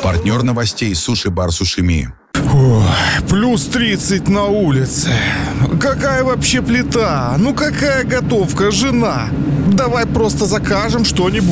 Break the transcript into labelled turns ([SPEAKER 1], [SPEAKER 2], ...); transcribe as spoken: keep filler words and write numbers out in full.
[SPEAKER 1] Партнер новостей «Суши-бар Сушими».
[SPEAKER 2] Ой, плюс тридцать на улице. Какая вообще плита? Ну какая готовка, жена? Давай просто закажем что-нибудь.